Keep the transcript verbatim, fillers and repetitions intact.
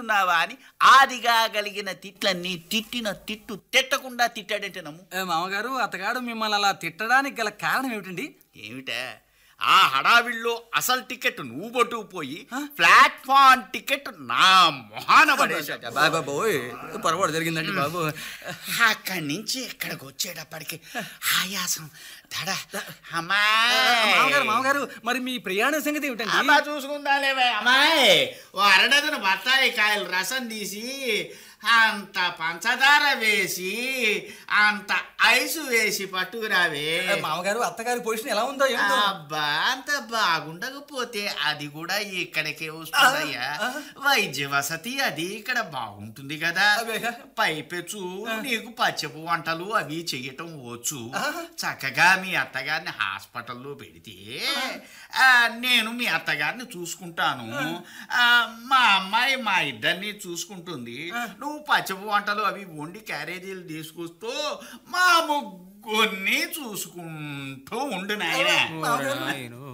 తిట్టుకున్నావా అని ఆదిగా కలిగిన తిట్లన్నీ తిట్టిన తిట్టు తిట్టకుండా తిట్టాడంటే నమ్ము. మామగారు అతగాడు మిమ్మల్ని అలా తిట్టడానికి గల కారణం ఏమిటండి? ఏమిటా ఆ హడావిల్లో అసలు టికెట్ నువ్వు పట్టుకుపోయి ప్లాట్ఫామ్ టికెట్ నా మొహాన పడేశాడు. బాబోయ్ పొరపాటు జరిగిందండి బాబు. అక్కడి నుంచి ఇక్కడికి వచ్చేటప్పటికి ఆయాసం దడ. అమ్మాయి మామగారు మరి మీ ప్రయాణ సంగతి ఏమిటండి? అమ్మా చూసుకుందాలేవే అమ్మాయి. ఓ అరడదన బత్తాయి కాయలు రసం తీసి అంత పంచదార వేసి అంత ఐసు వేసి పట్టుకురావే. మామగారు అత్తగారి పొజిషన్ ఎలా ఉందో ఏమిటో. అబ్బా అంత బాగుండకపోతే అది కూడా ఇక్కడికే వస్తుందయ్యా. వైద్య వసతి అది ఇక్కడ బాగుంటుంది కదా. పైపెచ్చు నీకు పచ్చపు వంటలు అవి చెయ్యటం వచ్చు. చక్కగా మీ అత్తగారిని హాస్పిటల్లో పెడితే నేను మీ అత్తగారిని చూసుకుంటాను. మా అమ్మాయి మా ఇద్దరిని చూసుకుంటుంది. నువ్వు పచ్చపు వంటలు అవి వండి క్యారేజీలు తీసుకొస్తూ మా ముగ్గురిని చూసుకుంటూ ఉండు నాయన.